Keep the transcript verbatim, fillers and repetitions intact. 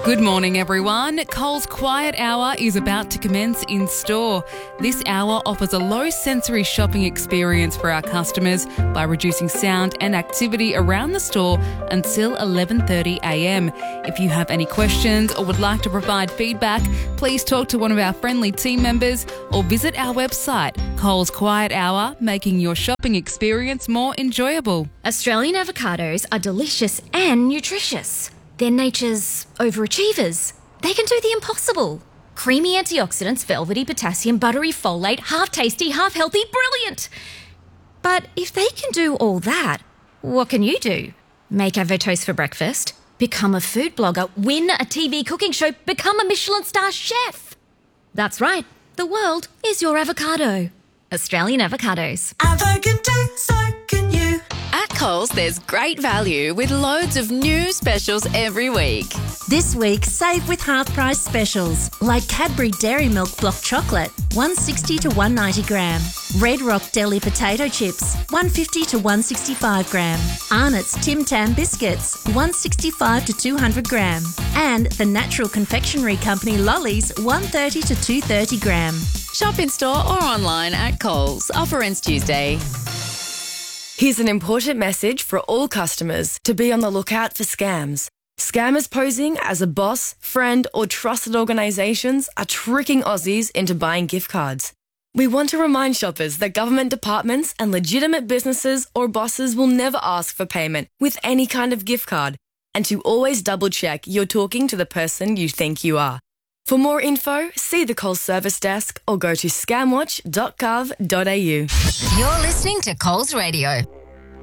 Good morning, everyone. Coles Quiet Hour is about to commence in store. This hour offers a low sensory shopping experience for our customers by reducing sound and activity around the store until eleven thirty a m. If you have any questions or would like to provide feedback, please talk to one of our friendly team members or visit our website, Coles Quiet Hour, making your shopping experience more enjoyable. Australian avocados are delicious and nutritious. They're nature's overachievers. They can do the impossible. Creamy antioxidants, velvety potassium, buttery folate, half tasty, half healthy, brilliant. But if they can do all that, what can you do? Make avotoast for breakfast, become a food blogger, win a T V cooking show, become a Michelin star chef. That's right, the world is your avocado. Australian avocados. Avocado, so can you. At Coles, there's great value with loads of new specials every week. This week, save with half-price specials like Cadbury Dairy Milk Block Chocolate, one sixty to one ninety gram. Red Rock Deli Potato Chips, one fifty to one sixty-five gram. Arnott's Tim Tam Biscuits, one sixty-five to two hundred gram. And the Natural Confectionery Company Lollies, one thirty to two thirty gram. Shop in store or online at Coles. Offer ends Tuesday. Here's an important message for all customers to be on the lookout for scams. Scammers posing as a boss, friend, or trusted organisations are tricking Aussies into buying gift cards. We want to remind shoppers that government departments and legitimate businesses or bosses will never ask for payment with any kind of gift card, and to always double check you're talking to the person you think you are. For more info, see the Coles service desk or go to scamwatch dot gov dot a u. You're listening to Coles Radio.